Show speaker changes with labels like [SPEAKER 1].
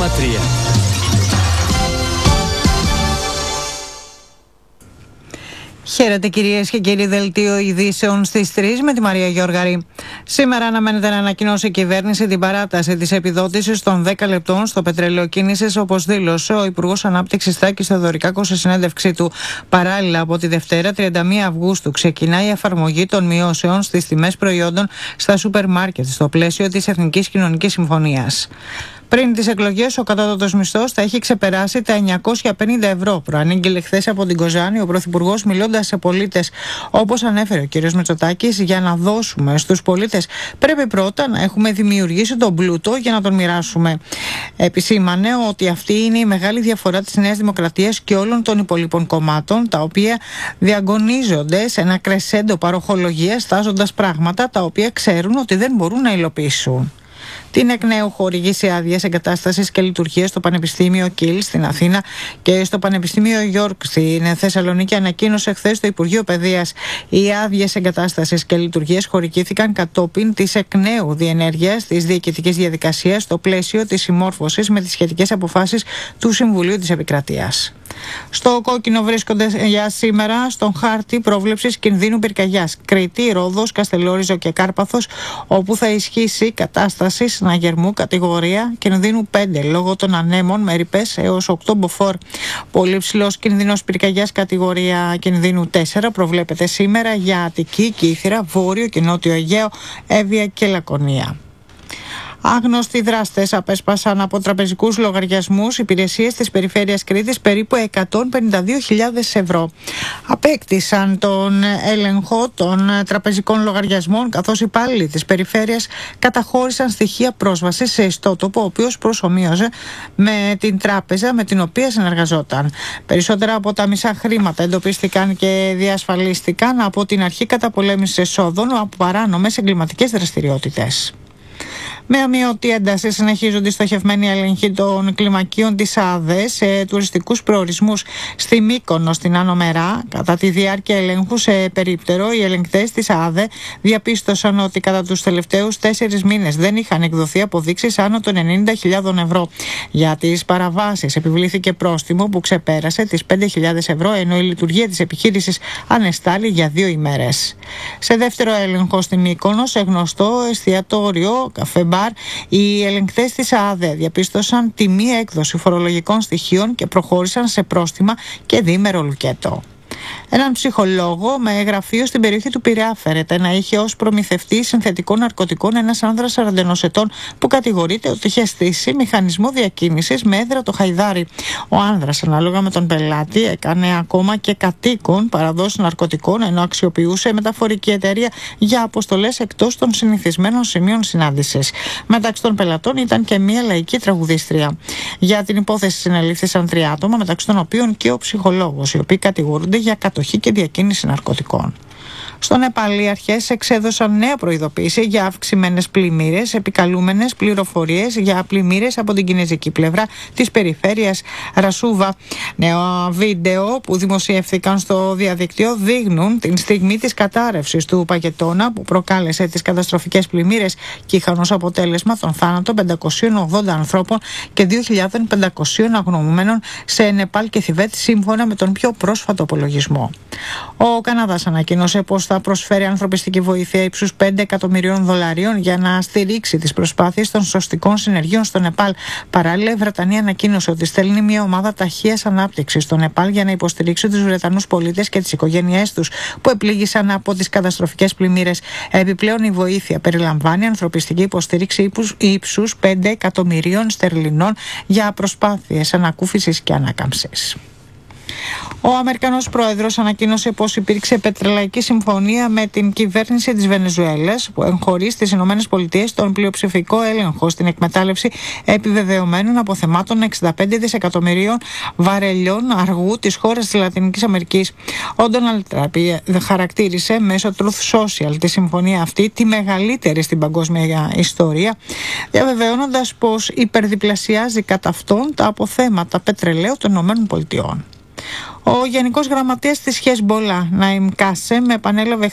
[SPEAKER 1] Χαίρετε κυρίες και κύριοι, δελτίο ειδήσεων στις 3 με τη Μαρία Γιώργαρη. Σήμερα αναμένεται να ανακοινώσει η κυβέρνηση την παράταση της επιδότησης των 10 λεπτών στο πετρέλαιο κίνησης, όπως δήλωσε ο Υπουργός Ανάπτυξης Τάκης Θεοδωρικάκος σε συνέντευξή του. Παράλληλα, από τη Δευτέρα 31 Αυγούστου ξεκινάει η εφαρμογή των μειώσεων στις τιμές προϊόντων στα σούπερ μάρκετ στο πλαίσιο της Εθνικής Κοινωνικής Συμφωνίας. Πριν τις εκλογές, ο κατώτατος μισθός θα έχει ξεπεράσει τα 950 ευρώ. Προανήγγειλε χθες από την Κοζάνη ο Πρωθυπουργός, μιλώντας σε πολίτες. Όπως ανέφερε ο κ. Μητσοτάκης, για να δώσουμε στους πολίτες πρέπει πρώτα να έχουμε δημιουργήσει τον πλούτο για να τον μοιράσουμε. Επισήμανε ότι αυτή είναι η μεγάλη διαφορά της Νέας Δημοκρατίας και όλων των υπολείπων κομμάτων, τα οποία διαγωνίζονται σε ένα κρεσέντο παροχολογίας, στάζοντας πράγματα τα οποία ξέρουν ότι δεν μπορούν να υλοποιήσουν. Την εκ νέου χορηγήσει άδειες εγκατάστασης και λειτουργίας στο Πανεπιστήμιο Κιλ στην Αθήνα και στο Πανεπιστήμιο Γιόρκ στην Θεσσαλονίκη, ανακοίνωσε χθες το Υπουργείο Παιδείας. Οι άδειες εγκατάστασης και λειτουργίας χορηγήθηκαν κατόπιν της εκ νέου διενέργειας της διοικητικής διαδικασίας στο πλαίσιο της συμμόρφωσης με τις σχετικές αποφάσεις του Συμβουλίου της Επικρατείας. Στο κόκκινο βρίσκονται για σήμερα στον χάρτη πρόβλεψης κινδύνου πυρκαγιάς Κρήτη, Ρόδος, Καστελόριζο και Κάρπαθος, όπου θα ισχύσει κατάσταση συναγερμού κατηγορία κινδύνου 5 λόγω των ανέμων με ρηπές έως 8 μποφόρ. Πολύ ψηλός κινδύνος πυρκαγιάς κατηγορία κινδύνου 4 προβλέπεται σήμερα για Αττική, Κύθυρα, Βόρειο και Νότιο Αιγαίο, Εύβοια και Λακωνία. Άγνωστοι δράστες απέσπασαν από τραπεζικούς λογαριασμούς υπηρεσίες της περιφέρειας Κρήτης περίπου 152.000 ευρώ. Απέκτησαν τον έλεγχο των τραπεζικών λογαριασμών, καθώς οι υπάλληλοι της περιφέρειας καταχώρησαν στοιχεία πρόσβασης σε ιστότοπο, ο οποίος προσομοίωσε με την τράπεζα με την οποία συνεργαζόταν. Περισσότερα από τα μισά χρήματα εντοπίστηκαν και διασφαλίστηκαν από την Αρχή Καταπολέμησης Εσόδων από παράνομες εγκληματικές δραστηριότητες. Με αμοιωτή ένταση συνεχίζονται οι στοχευμένοι έλεγχοι των κλιμακίων της ΑΔΕ σε τουριστικούς προορισμούς στη Μύκονο, στην Άνω Μερά. Κατά τη διάρκεια ελέγχου σε περίπτερο, οι ελεγκτές της ΑΔΕ διαπίστωσαν ότι κατά τους τελευταίους 4 μήνες δεν είχαν εκδοθεί αποδείξεις άνω των 90.000 ευρώ. Για τις παραβάσεις επιβλήθηκε πρόστιμο που ξεπέρασε τις 5.000 ευρώ, ενώ η λειτουργία της επιχείρησης ανεστάλλει για 2 ημέρες. Σε δεύτερο έλεγχο στη Μύκονο, σε γνωστό εστιατόριο, καφέ μπαρ, οι ελεγκτές της ΑΔΕ διαπίστωσαν τη μη έκδοση φορολογικών στοιχείων και προχώρησαν σε πρόστιμα και διήμερο λουκέτο. Έναν ψυχολόγο με γραφείο στην περιοχή του Πειραιά φέρεται να είχε ως προμηθευτή συνθετικών ναρκωτικών ένας άνδρας 41 ετών που κατηγορείται ότι είχε στήσει μηχανισμό διακίνησης με έδρα το Χαϊδάρι. Ο άνδρας, ανάλογα με τον πελάτη, έκανε ακόμα και κατοίκον παραδόσεις ναρκωτικών, ενώ αξιοποιούσε μεταφορική εταιρεία για αποστολές εκτός των συνηθισμένων σημείων συνάντησης. Μεταξύ των πελατών ήταν και μία λαϊκή τραγουδίστρια. Για την υπόθεση συνελήφθησαν 3 άτομα, μεταξύ των οποίων και ο ψυχολόγος, οι οποίοι κατηγορούνται για κατοχή και διακίνηση ναρκωτικών. Στο Νεπάλ, οι αρχές εξέδωσαν νέα προειδοποίηση για αυξημένες πλημμύρες, επικαλούμενες πληροφορίες για πλημμύρες από την κινέζικη πλευρά της περιφέρειας Ρασούβα. Νέα βίντεο που δημοσιεύθηκαν στο διαδίκτυο δείχνουν την στιγμή της κατάρρευσης του παγετώνα που προκάλεσε τις καταστροφικές πλημμύρες και είχαν ως αποτέλεσμα τον θάνατο 580 ανθρώπων και 2.500 αγνοούμενων σε Νεπάλ και Θιβέτ, σύμφωνα με τον πιο πρόσφατο απολογισμό. Ο Καναδάς ανακοίνωσε πως θα προσφέρει ανθρωπιστική βοήθεια ύψους $5 εκατομμυρίων για να στηρίξει τις προσπάθειες των σωστικών συνεργείων στο Νεπάλ. Παράλληλα, η Βρετανία ανακοίνωσε ότι στέλνει μια ομάδα ταχείας ανάπτυξης στο Νεπάλ για να υποστηρίξει τους Βρετανούς πολίτες και τις οικογένειές τους που επλήγησαν από τις καταστροφικές πλημμύρες. Επιπλέον, η βοήθεια περιλαμβάνει ανθρωπιστική υποστήριξη ύψους $5 εκατομμυρίων για προσπάθειες ανακούφισης και ανάκαμψης. Ο Αμερικανός πρόεδρος ανακοίνωσε πως υπήρξε πετρελαϊκή συμφωνία με την κυβέρνηση της Βενεζουέλας που εγχωρεί στις ΗΠΑ τον πλειοψηφικό έλεγχο στην εκμετάλλευση επιβεβαιωμένων αποθεμάτων 65 δισεκατομμυρίων βαρελιών αργού της χώρας της Λατινικής Αμερικής. Ο Ντόναλντ Τραμπ χαρακτήρισε μέσω Truth Social τη συμφωνία αυτή τη μεγαλύτερη στην παγκόσμια ιστορία, διαβεβαιώνοντας πως υπερδιπλασιάζει κατά αυτόν τα αποθέματα πετρελαίου των ΗΠΑ. Ο Γενικός Γραμματέας της Χεσμπολά, Ναΐμ Κάσεμ, επανέλαβε